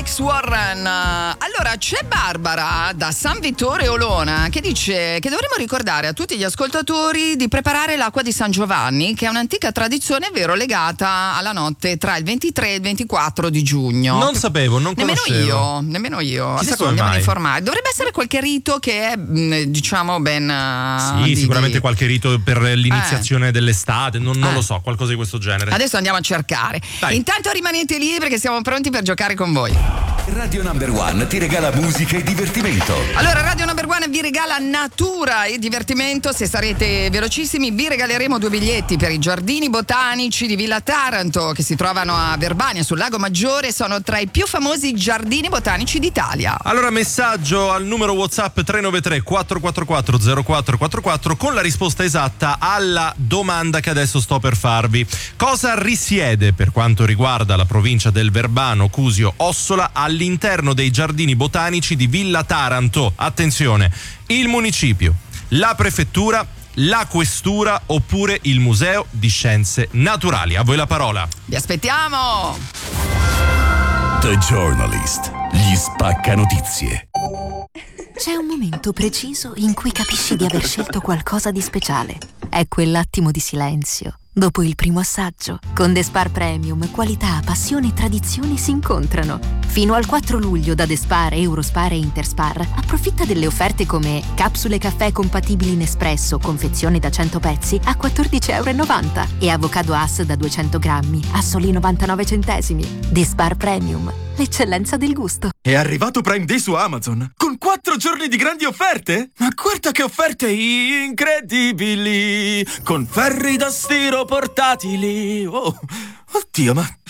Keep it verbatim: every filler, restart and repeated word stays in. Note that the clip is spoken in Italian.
Alex Warren. Allora, c'è Barbara da San Vittore Olona che dice che dovremmo ricordare a tutti gli ascoltatori di preparare l'acqua di San Giovanni, che è un'antica tradizione, vero, legata alla notte tra il ventitré e il ventiquattro di giugno. Non sapevo, non nemmeno conoscevo. io, nemmeno io. Chissà Adesso come andiamo mai. a informare. Dovrebbe essere qualche rito che è, diciamo, ben... Sì, di, sicuramente di... qualche rito per l'iniziazione eh. dell'estate, non, non eh. lo so, qualcosa di questo genere. Adesso andiamo a cercare. Dai. Intanto rimanete lì perché siamo pronti per giocare con voi. Radio Number One ti regala musica e divertimento. Allora, Radio Number One vi regala natura e divertimento. Se sarete velocissimi vi regaleremo due biglietti per i giardini botanici di Villa Taranto, che si trovano a Verbania sul Lago Maggiore. Sono tra i più famosi giardini botanici d'Italia. Allora, messaggio al numero WhatsApp tre nove tre quattro quattro quattro zero quattro quattro quattro con la risposta esatta alla domanda che adesso sto per farvi. Cosa risiede, per quanto riguarda la provincia del Verbano, Cusio, Ossola, all'interno dei giardini botanici di Villa Taranto? Attenzione, il municipio, la prefettura, la questura oppure il Museo di Scienze Naturali. A voi la parola. Vi aspettiamo! The Journalist, gli spacca notizie. C'è un momento preciso in cui capisci di aver scelto qualcosa di speciale. È quell'attimo di silenzio dopo il primo assaggio. Con The Spar Premium, qualità, passione e tradizione si incontrano. Fino al quattro luglio da The Spar, Eurospar e Interspar approfitta delle offerte come capsule caffè compatibili in espresso, confezione da cento pezzi a quattordici e novanta euro e avocado Hass da duecento grammi a soli novantanove centesimi. The Spar Premium, l'eccellenza del gusto. È arrivato Prime Day su Amazon con quattro giorni di grandi offerte? Ma guarda che offerte incredibili! Con ferri da stiro portatili! Oh, oddio, ma